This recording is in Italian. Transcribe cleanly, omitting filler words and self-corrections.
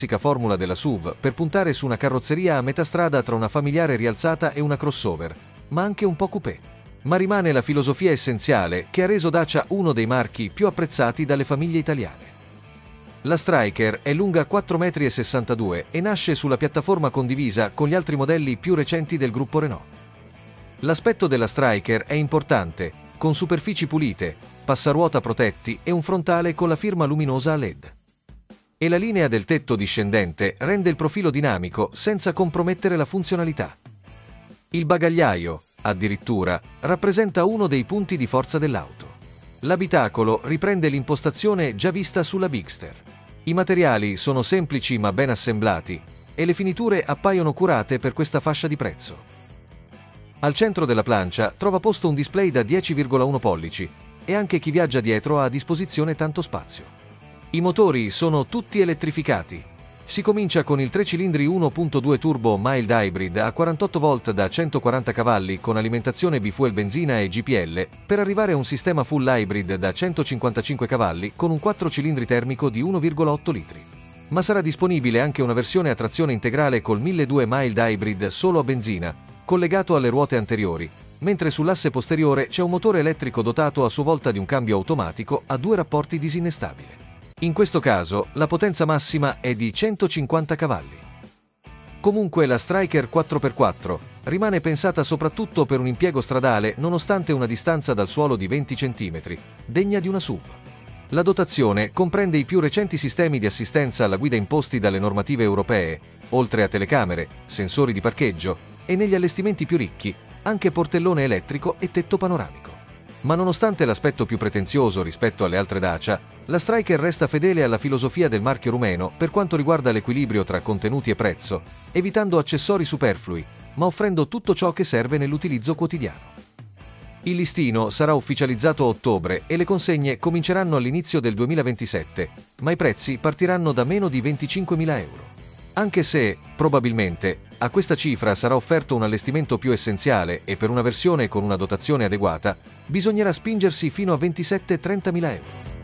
formula della SUV per puntare su una carrozzeria a metà strada tra una familiare rialzata e una crossover, ma anche un po' coupé. Ma rimane la filosofia essenziale che ha reso Dacia uno dei marchi più apprezzati dalle famiglie italiane. La Stryker è lunga 4,62 m e nasce sulla piattaforma condivisa con gli altri modelli più recenti del gruppo Renault. L'aspetto della Stryker è importante, con superfici pulite, passaruota protetti e un frontale con la firma luminosa a LED. E la linea del tetto discendente rende il profilo dinamico senza compromettere la funzionalità. Il bagagliaio, addirittura, rappresenta uno dei punti di forza dell'auto. L'abitacolo riprende l'impostazione già vista sulla Bigster. I materiali sono semplici ma ben assemblati e le finiture appaiono curate per questa fascia di prezzo. Al centro della plancia trova posto un display da 10,1 pollici e anche chi viaggia dietro ha a disposizione tanto spazio. I motori sono tutti elettrificati. Si comincia con il 3 cilindri 1.2 turbo mild hybrid a 48 volt da 140 cavalli con alimentazione bifuel benzina e GPL per arrivare a un sistema full hybrid da 155 cavalli con un 4 cilindri termico di 1,8 litri. Ma sarà disponibile anche una versione a trazione integrale col 1200 mild hybrid solo a benzina, collegato alle ruote anteriori, mentre sull'asse posteriore c'è un motore elettrico dotato a sua volta di un cambio automatico a 2 rapporti disinnestabile. In questo caso, la potenza massima è di 150 cavalli. Comunque la Stryker 4x4 rimane pensata soprattutto per un impiego stradale nonostante una distanza dal suolo di 20 cm, degna di una SUV. La dotazione comprende i più recenti sistemi di assistenza alla guida imposti dalle normative europee, oltre a telecamere, sensori di parcheggio e negli allestimenti più ricchi, anche portellone elettrico e tetto panoramico. Ma nonostante l'aspetto più pretenzioso rispetto alle altre Dacia, la Stryker resta fedele alla filosofia del marchio rumeno per quanto riguarda l'equilibrio tra contenuti e prezzo, evitando accessori superflui, ma offrendo tutto ciò che serve nell'utilizzo quotidiano. Il listino sarà ufficializzato a ottobre e le consegne cominceranno all'inizio del 2027, ma i prezzi partiranno da meno di 25.000 euro. Anche se, probabilmente, a questa cifra sarà offerto un allestimento più essenziale e per una versione con una dotazione adeguata, bisognerà spingersi fino a 27-30.000 euro.